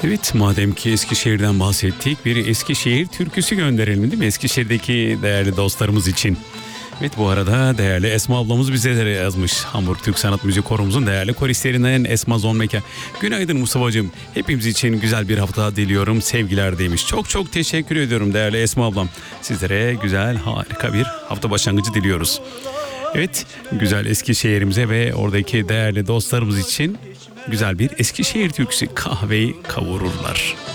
Evet, madem ki Eskişehir'den bahsettik, bir Eskişehir türküsü gönderelim değil mi? Eskişehir'deki değerli dostlarımız için. Evet, bu arada değerli Esma ablamız bize de yazmış. Hamburg Türk Sanat Müzik Korumuzun değerli koristlerinden Esma Zonmeka. Günaydın Mustafa'cığım. Hepimiz için güzel bir hafta diliyorum. Sevgiler demiş. Çok çok teşekkür ediyorum değerli Esma ablam. Sizlere güzel, harika bir hafta başlangıcı diliyoruz. Evet, güzel Eskişehir'imize ve oradaki değerli dostlarımız için güzel bir Eskişehir türküsü, kahveyi kavururlar.